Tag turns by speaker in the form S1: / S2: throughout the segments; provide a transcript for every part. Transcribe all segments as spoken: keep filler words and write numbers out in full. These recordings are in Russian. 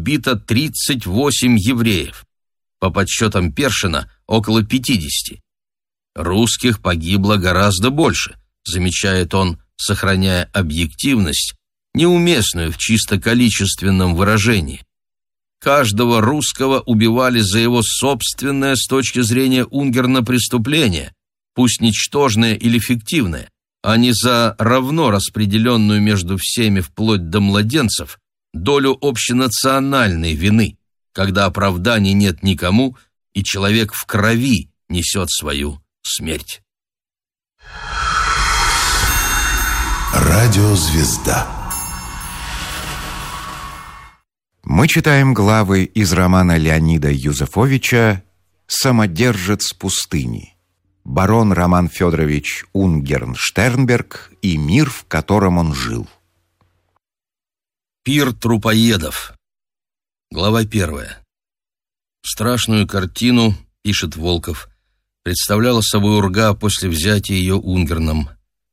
S1: убито тридцать восемь евреев. По подсчетам Першина, около пятидесяти. Русских погибло гораздо больше, замечает он, сохраняя объективность, неуместную в чисто количественном выражении. Каждого русского убивали за его собственное с точки зрения Унгерна преступление, пусть ничтожное или фиктивное, а не за равно распределенную между всеми вплоть до младенцев долю общенациональной вины, когда оправданий нет никому, и человек в крови несет свою смерть.
S2: Радиозвезда.
S3: Мы читаем главы из романа Леонида Юзефовича «Самодержец пустыни». Барон Роман Федорович Унгерн-Штернберг и мир, в котором он жил.
S1: Пир трупоедов. Глава первая. Страшную картину, пишет Волков, представляла собой Урга после взятия ее Унгерном.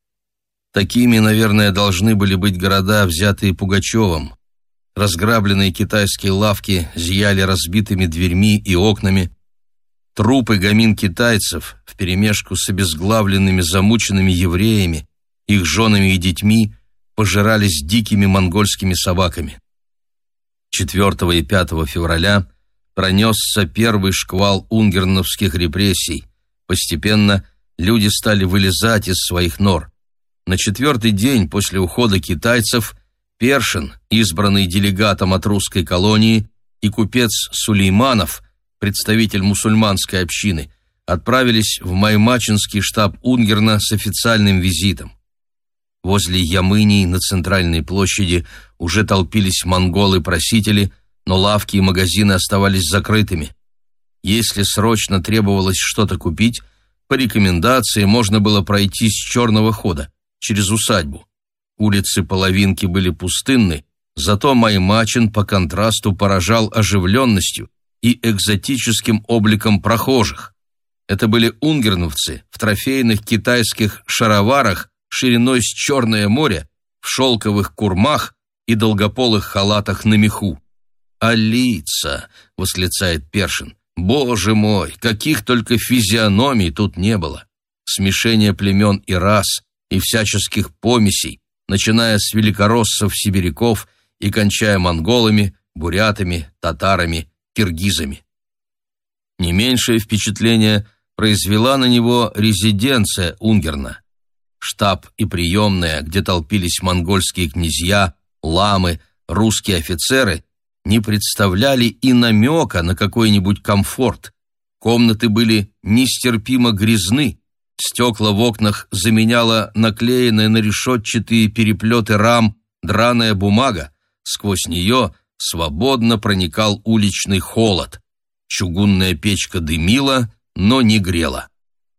S1: Такими, наверное, должны были быть города, взятые Пугачевым. Разграбленные китайские лавки зияли разбитыми дверьми и окнами. Трупы гомин китайцев вперемешку с обезглавленными замученными евреями, их женами и детьми пожирались дикими монгольскими собаками. четвёртого и пятого февраля пронесся первый шквал унгерновских репрессий. Постепенно люди стали вылезать из своих нор. На четвертый день после ухода китайцев Першин, избранный делегатом от русской колонии, и купец Сулейманов, представитель мусульманской общины, отправились в Маймачинский штаб Унгерна с официальным визитом. Возле Ямынии на центральной площади уже толпились монголы-просители, но лавки и магазины оставались закрытыми. Если срочно требовалось что-то купить, по рекомендации можно было пройти с черного хода, через усадьбу. Улицы Половинки были пустынны, зато Маймачин по контрасту поражал оживленностью и экзотическим обликом прохожих. Это были унгерновцы в трофейных китайских шароварах шириной с Черное море, в шелковых курмах и долгополых халатах на меху. «А лица!» — восклицает Першин. «Боже мой, каких только физиономий тут не было! Смешение племен и рас, и всяческих помесей, начиная с великороссов-сибиряков и кончая монголами, бурятами, татарами, киргизами». Не меньшее впечатление произвела на него резиденция Унгерна. Штаб и приемная, где толпились монгольские князья, ламы, русские офицеры, не представляли и намека на какой-нибудь комфорт. Комнаты были нестерпимо грязны, стекла в окнах заменяла наклеенная на решетчатые переплеты рам драная бумага, сквозь нее свободно проникал уличный холод. Чугунная печка дымила, но не грела.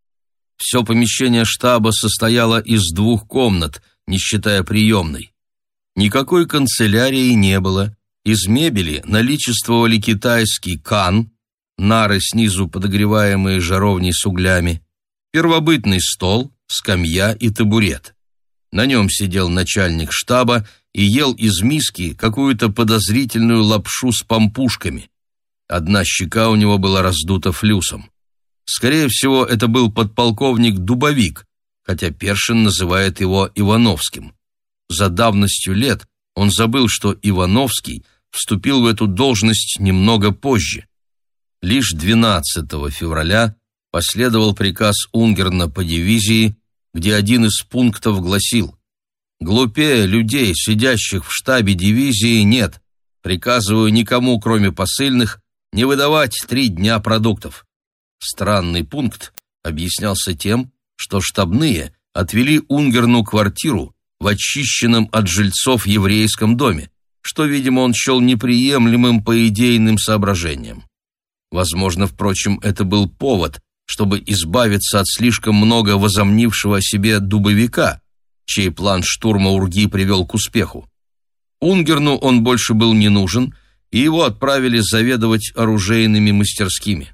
S1: Все помещение штаба состояло из двух комнат, не считая приемной. Никакой канцелярии не было. Из мебели наличествовали китайский кан, нары снизу подогреваемые жаровней с углями, первобытный стол, скамья и табурет. На нем сидел начальник штаба и ел из миски какую-то подозрительную лапшу с пампушками. Одна щека у него была раздута флюсом. Скорее всего, это был подполковник Дубовик, хотя Першин называет его Ивановским. За давностью лет он забыл, что Ивановский вступил в эту должность немного позже. Лишь двенадцатого февраля последовал приказ Унгерна по дивизии, где один из пунктов гласил: «Глупее людей, сидящих в штабе дивизии, нет. Приказываю никому, кроме посыльных, не выдавать три дня продуктов». Странный пункт объяснялся тем, что штабные отвели Унгерну квартиру в очищенном от жильцов еврейском доме, что, видимо, он счел неприемлемым по идейным соображениям. Возможно, впрочем, это был повод, чтобы избавиться от слишком много возомнившего о себе Дубовика, чей план штурма Урги привел к успеху. Унгерну он больше был не нужен, и его отправили заведовать оружейными мастерскими.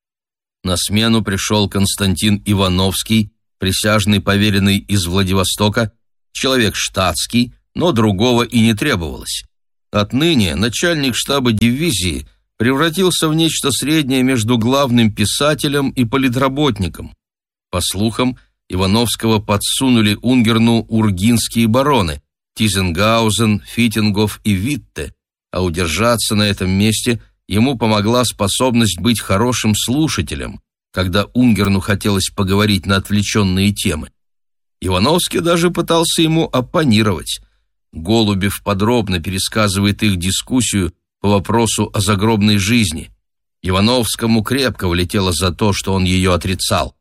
S1: На смену пришел Константин Ивановский, присяжный поверенный из Владивостока, человек штатский, но другого и не требовалось. Отныне начальник штаба дивизии превратился в нечто среднее между главным писателем и политработником. По слухам, Ивановского подсунули Унгерну ургинские бароны Тизенгаузен, Фитингоф и Витте, а удержаться на этом месте ему помогла способность быть хорошим слушателем, когда Унгерну хотелось поговорить на отвлеченные темы. Ивановский даже пытался ему оппонировать. Голубев подробно пересказывает их дискуссию по вопросу о загробной жизни. Ивановскому крепко влетело за то, что он ее отрицал.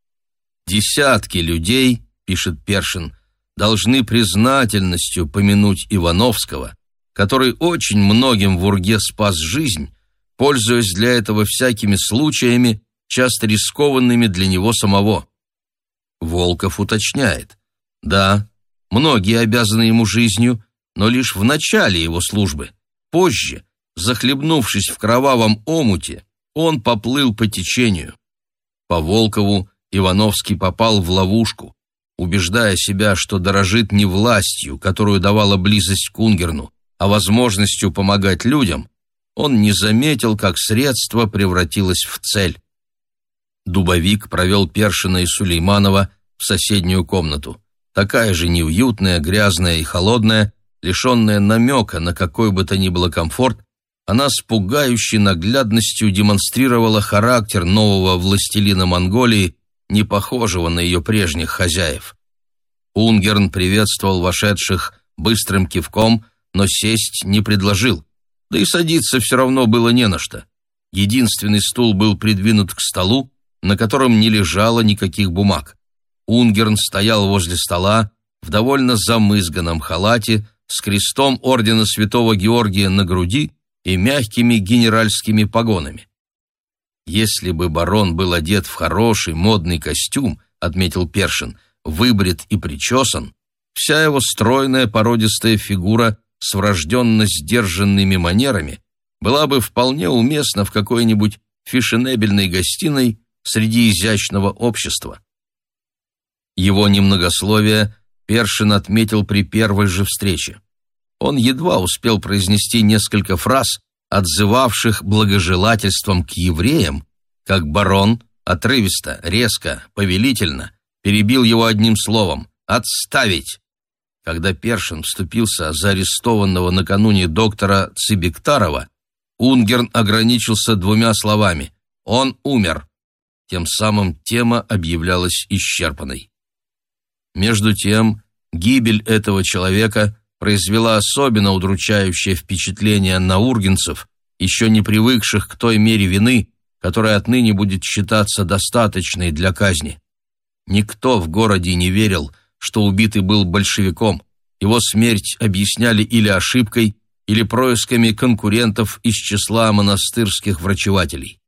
S1: «Десятки людей, — пишет Першин, — должны признательностью помянуть Ивановского, который очень многим в Урге спас жизнь, пользуясь для этого всякими случаями, часто рискованными для него самого». Волков уточняет: да, многие обязаны ему жизнью, но лишь в начале его службы. Позже, захлебнувшись в кровавом омуте, он поплыл по течению. По Волкову Ивановский попал в ловушку, убеждая себя, что дорожит не властью, которую давала близость к Унгерну, а возможностью помогать людям. Он не заметил, как средство превратилось в цель. Дубовик провел Першина и Сулейманова в соседнюю комнату. Такая же неуютная, грязная и холодная, лишенная намека на какой бы то ни было комфорт, она с пугающей наглядностью демонстрировала характер нового властелина Монголии, не похожего на ее прежних хозяев. Унгерн приветствовал вошедших быстрым кивком, но сесть не предложил. Да и садиться все равно было не на что. Единственный стул был придвинут к столу, на котором не лежало никаких бумаг. Унгерн стоял возле стола в довольно замызганном халате с крестом ордена Святого Георгия на груди и мягкими генеральскими погонами. «Если бы барон был одет в хороший модный костюм, — отметил Першин, — выбрит и причесан, вся его стройная породистая фигура с врожденно сдержанными манерами была бы вполне уместна в какой-нибудь фешенебельной гостиной среди изящного общества». Его немногословие Першин отметил при первой же встрече. Он едва успел произнести несколько фраз, отзывавших благожелательством к евреям, как барон отрывисто, резко, повелительно перебил его одним словом: «Отставить!». Когда Першин вступился за арестованного накануне доктора Цибектарова, Унгерн ограничился двумя словами: «Он умер». Тем самым тема объявлялась исчерпанной. Между тем, гибель этого человека произвела особенно удручающее впечатление на ургенцев, еще не привыкших к той мере вины, которая отныне будет считаться достаточной для казни. Никто в городе не верил, что убитый был большевиком. Его смерть объясняли или ошибкой, или происками конкурентов из числа монастырских врачевателей.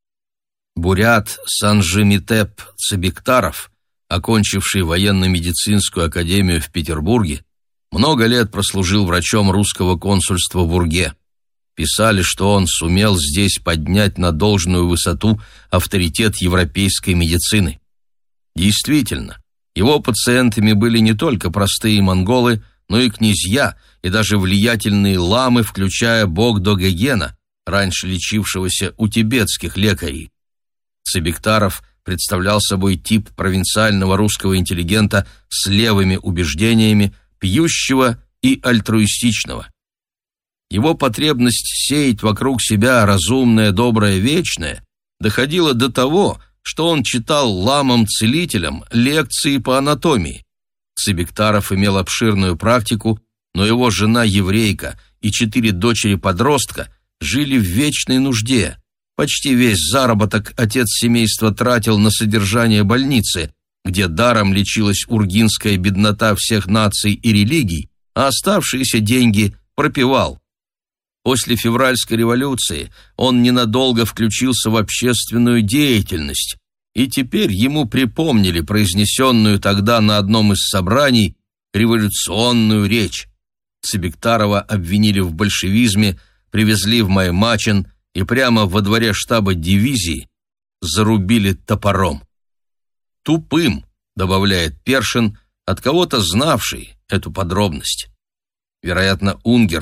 S1: Бурят Санжимитеп Цибектаров, окончивший военно-медицинскую академию в Петербурге, много лет прослужил врачом русского консульства в Урге. Писали, что он сумел здесь поднять на должную высоту авторитет европейской медицины. Действительно, его пациентами были не только простые монголы, но и князья, и даже влиятельные ламы, включая Богдо-Гегена, раньше лечившегося у тибетских лекарей. Цибектаров представлял собой тип провинциального русского интеллигента с левыми убеждениями, пьющего и альтруистичного. Его потребность сеять вокруг себя разумное, доброе, вечное доходила до того, что он читал ламам-целителям лекции по анатомии. Цибектаров имел обширную практику, но его жена-еврейка и четыре дочери-подростка жили в вечной нужде. Почти весь заработок отец семейства тратил на содержание больницы, где даром лечилась ургинская беднота всех наций и религий, а оставшиеся деньги пропивал. После февральской революции он ненадолго включился в общественную деятельность, и теперь ему припомнили произнесенную тогда на одном из собраний революционную речь. Цибектарова обвинили в большевизме, привезли в Маймачен и прямо во дворе штаба дивизии зарубили топором. «Тупым», — добавляет Першин, от кого-то знавший эту подробность. Вероятно, Унгерн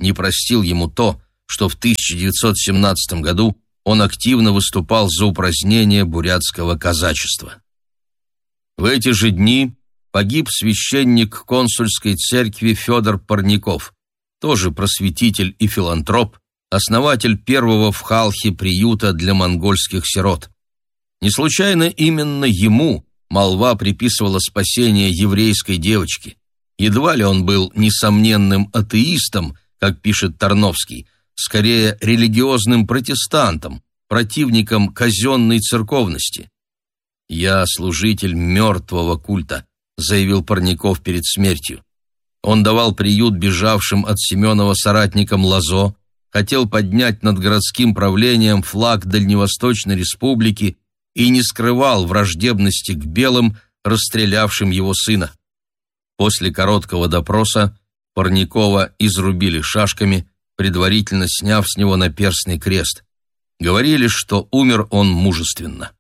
S1: не простил ему то, что в тысяча девятьсот семнадцатом году он активно выступал за упразднение бурятского казачества. В эти же дни погиб священник консульской церкви Федор Парников, тоже просветитель и филантроп, основатель первого в Халхе приюта для монгольских сирот. Не случайно именно ему молва приписывала спасение еврейской девочки. Едва ли он был несомненным атеистом, как пишет Тарновский, скорее религиозным протестантом, противником казенной церковности. «Я служитель мертвого культа», — заявил Парников перед смертью. Он давал приют бежавшим от Семенова соратникам Лазо, хотел поднять над городским правлением флаг Дальневосточной республики и не скрывал враждебности к белым, расстрелявшим его сына. После короткого допроса Парникова изрубили шашками, предварительно сняв с него наперстный крест. Говорили, что умер он мужественно.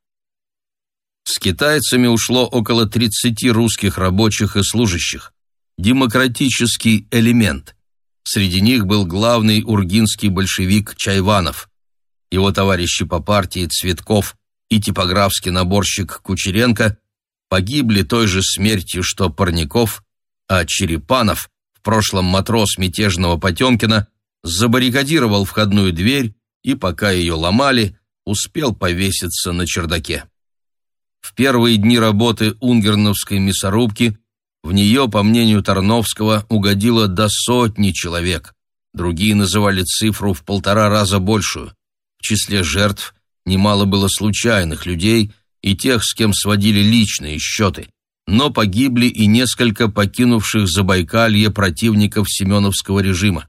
S1: С китайцами ушло около тридцати русских рабочих и служащих. Демократический элемент. Среди них был главный ургинский большевик Чайванов. Его товарищи по партии Цветков и типографский наборщик Кучеренко погибли той же смертью, что Парников, а Черепанов, в прошлом матрос мятежного Потемкина, забаррикадировал входную дверь и, пока ее ломали, успел повеситься на чердаке. В первые дни работы унгерновской мясорубки в нее, по мнению Тарновского, угодило до сотни человек. Другие называли цифру в полтора раза большую. В числе жертв немало было случайных людей и тех, с кем сводили личные счеты. Но погибли и несколько покинувших Забайкалье противников семеновского режима.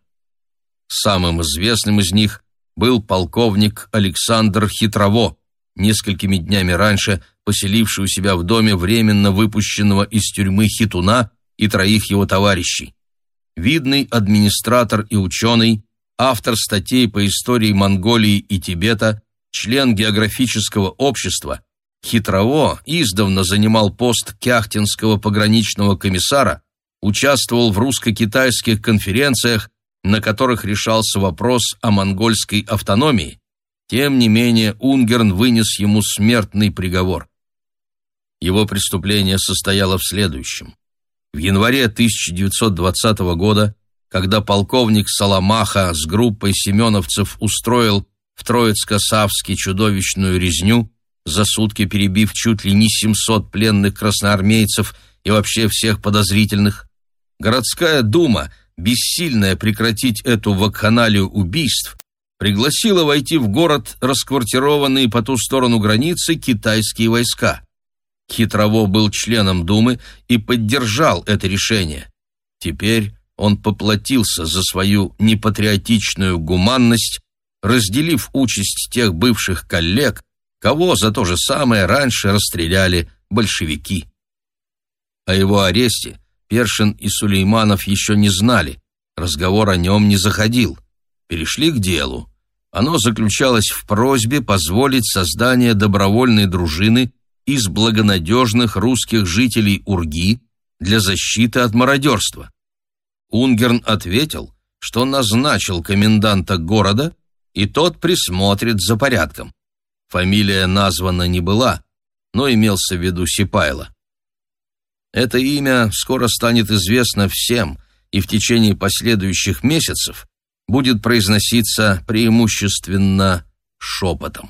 S1: Самым известным из них был полковник Александр Хитрово, несколькими днями раньше поселивший у себя в доме временно выпущенного из тюрьмы Хитуна и троих его товарищей. Видный администратор и ученый, автор статей по истории Монголии и Тибета, член географического общества, Хитрово издавна занимал пост кяхтинского пограничного комиссара, участвовал в русско-китайских конференциях, на которых решался вопрос о монгольской автономии. Тем не менее, Унгерн вынес ему смертный приговор. Его преступление состояло в следующем. В январе тысяча девятьсот двадцатого года, когда полковник Соломаха с группой семеновцев устроил в Троицко-Савске чудовищную резню, за сутки перебив чуть ли не семьсот пленных красноармейцев и вообще всех подозрительных, городская дума, бессильная прекратить эту вакханалию убийств, пригласила войти в город расквартированные по ту сторону границы китайские войска. Хитрово был членом Думы и поддержал это решение. Теперь он поплатился за свою непатриотичную гуманность, разделив участь тех бывших коллег, кого за то же самое раньше расстреляли большевики. О его аресте Першин и Сулейманов еще не знали, разговор о нем не заходил. Перешли к делу. Оно заключалось в просьбе позволить создание добровольной дружины из благонадежных русских жителей Урги для защиты от мародерства. Унгерн ответил, что назначил коменданта города, и тот присмотрит за порядком. Фамилия названа не была, но имелся в виду Сипайло. Это имя скоро станет известно всем, и в течение последующих месяцев будет произноситься преимущественно шепотом.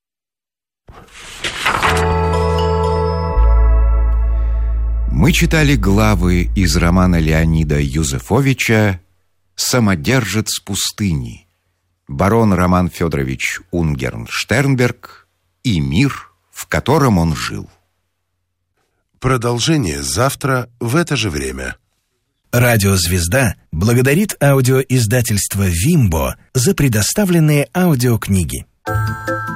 S3: Мы читали главы из романа Леонида Юзефовича «Самодержец пустыни», барон Роман Федорович Унгерн-Штернберг и мир, в котором он жил.
S2: Продолжение завтра в это же время.
S4: Радиозвезда благодарит аудиоиздательство «Вимбо» за предоставленные аудиокниги.